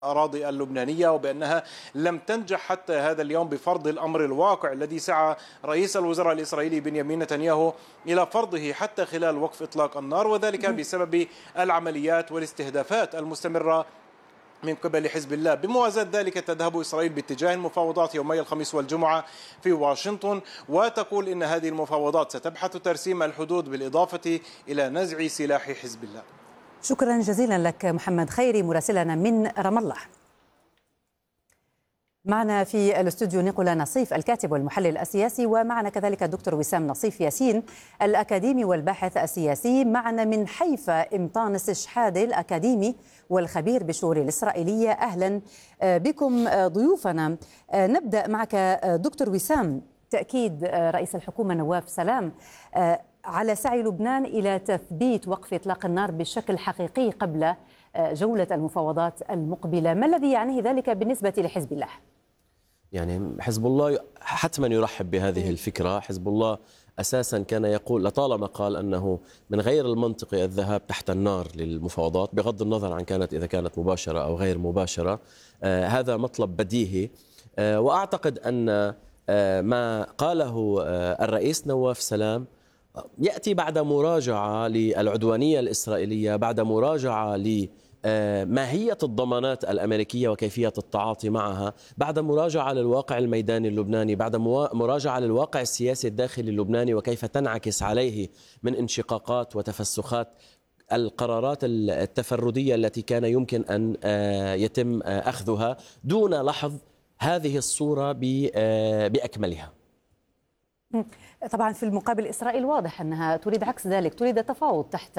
الأراضي اللبنانية، وبأنها لم تنجح حتى هذا اليوم بفرض الأمر الواقع الذي سعى رئيس الوزراء الإسرائيلي بنيامين نتنياهو إلى فرضه حتى خلال وقف إطلاق النار، وذلك بسبب العمليات والاستهدافات المستمرة من قبل حزب الله. بموازاة ذلك تذهب إسرائيل باتجاه المفاوضات يومي الخميس والجمعة في واشنطن، وتقول إن هذه المفاوضات ستبحث ترسيم الحدود بالإضافة إلى نزع سلاح حزب الله. شكرا جزيلا لك محمد خيري مراسلنا من رام الله. معنا في الاستوديو نيكولا نصيف الكاتب والمحلل السياسي، ومعنا كذلك الدكتور وسام نصيف ياسين الأكاديمي والباحث السياسي. معنا من حيفا إمطانس شحادة الأكاديمي والخبير بالشؤون الإسرائيلية. أهلا بكم ضيوفنا. نبدأ معك دكتور وسام. تأكيد رئيس الحكومة نواف سلام على سعي لبنان إلى تثبيت وقف إطلاق النار بشكل حقيقي قبل جولة المفاوضات المقبلة، ما الذي يعنيه ذلك بالنسبة لحزب الله؟ يعني حزب الله حتما يرحب بهذه الفكرة. حزب الله أساسا كان يقول لطالما قال أنه من غير المنطقي الذهاب تحت النار للمفاوضات، بغض النظر عن إذا كانت مباشرة أو غير مباشرة. هذا مطلب بديهي، وأعتقد أن ما قاله الرئيس نواف سلام يأتي بعد مراجعة للعدوانية الإسرائيلية، بعد مراجعة لماهية الضمانات الأمريكية وكيفية التعاطي معها، بعد مراجعة للواقع الميداني اللبناني، بعد مراجعة للواقع السياسي الداخلي اللبناني وكيف تنعكس عليه من انشقاقات وتفسخات القرارات التفردية التي كان يمكن أن يتم أخذها دون لحظ هذه الصورة بأكملها. طبعا في المقابل إسرائيل واضح أنها تريد عكس ذلك، تريد التفاوض تحت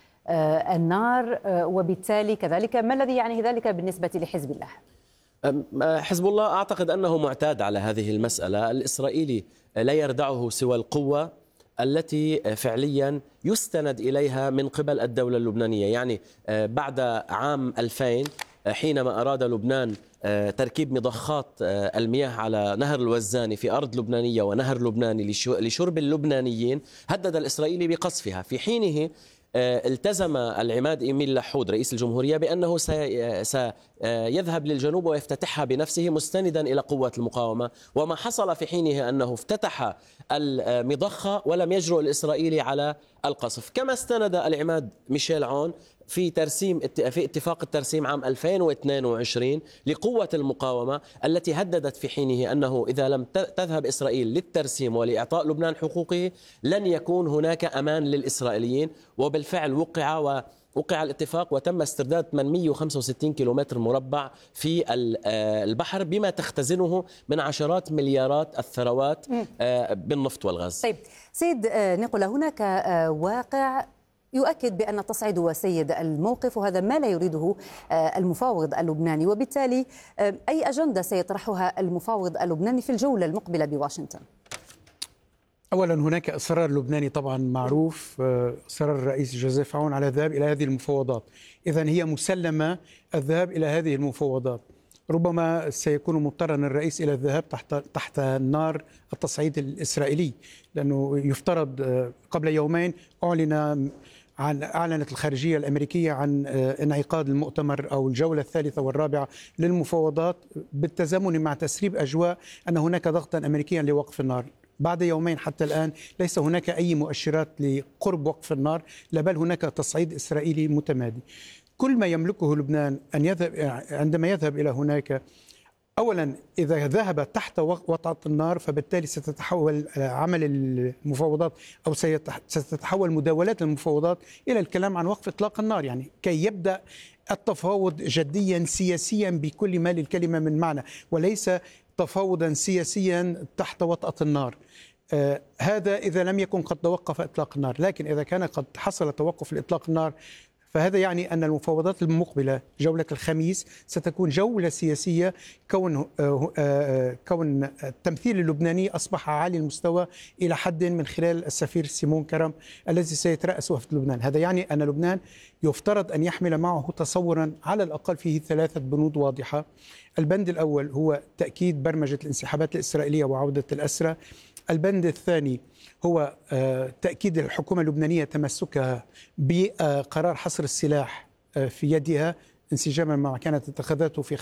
النار، وبالتالي كذلك ما الذي يعني ذلك بالنسبة لحزب الله؟ حزب الله أعتقد أنه معتاد على هذه المسألة. الإسرائيلي لا يردعه سوى القوة التي فعليا يستند إليها من قبل الدولة اللبنانية. يعني بعد عام 2000 حينما أراد لبنان تركيب مضخات المياه على نهر الوزاني في أرض لبنانية ونهر لبناني لشرب اللبنانيين، هدد الإسرائيلي بقصفها. في حينه التزم العماد إيميل لحود رئيس الجمهورية بأنه سيذهب للجنوب ويفتتحها بنفسه مستندا إلى قوة المقاومة، وما حصل في حينه أنه افتتح المضخة ولم يجرؤ الإسرائيلي على القصف. كما استند العماد ميشيل عون في اتفاق الترسيم عام 2022 لقوة المقاومة التي هددت في حينه أنه إذا لم تذهب إسرائيل للترسيم ولإعطاء لبنان حقوقه لن يكون هناك أمان للإسرائيليين. وبالفعل وقع الاتفاق وتم استرداد 865 كيلومتر مربع في البحر بما تختزنه من عشرات مليارات الثروات بالنفط والغاز. طيب سيد نيكولا، هناك واقع يؤكد بأن التصعيد هو سيد الموقف، وهذا ما لا يريده المفاوض اللبناني، وبالتالي أي أجندة سيطرحها المفاوض اللبناني في الجولة المقبلة بواشنطن؟ أولا هناك إصرار لبناني طبعا معروف، إصرار الرئيس جوزيف عون على الذهاب إلى هذه المفاوضات. إذن هي مسلمة الذهاب إلى هذه المفاوضات. ربما سيكون مضطرا الرئيس إلى الذهاب تحت نار التصعيد الإسرائيلي، لأنه يفترض قبل يومين أعلنت الخارجية الأمريكية عن انعقاد المؤتمر أو الجولة الثالثة والرابعة للمفاوضات بالتزامن مع تسريب أجواء أن هناك ضغطا أمريكيا لوقف النار. بعد يومين حتى الآن ليس هناك أي مؤشرات لقرب وقف النار، لا بل هناك تصعيد إسرائيلي متمادي. كل ما يملكه لبنان أن يذهب عندما يذهب إلى هناك، أولا إذا ذهب تحت وطأة النار فبالتالي ستتحول عمل المفاوضات أو ستتحول مداولات المفاوضات إلى الكلام عن وقف إطلاق النار، يعني كي يبدأ التفاوض جديا سياسيا بكل ما للكلمة من معنى، وليس تفاوضا سياسيا تحت وطأة النار. هذا إذا لم يكن قد توقف إطلاق النار، لكن إذا كان قد حصل توقف لإطلاق النار فهذا يعني أن المفاوضات المقبلة جولة الخميس ستكون جولة سياسية، كون التمثيل اللبناني أصبح عالي المستوى إلى حد من خلال السفير سيمون كرم الذي سيترأس وفد لبنان. هذا يعني أن لبنان يفترض أن يحمل معه تصورا على الأقل فيه 3 بنود واضحة. البند الأول هو تأكيد برمجة الانسحابات الإسرائيلية وعودة الأسرى. البند الثاني هو تأكيد الحكومة اللبنانية تمسكها بقرار حصر السلاح في يدها انسجاما مع كانت اتخذته في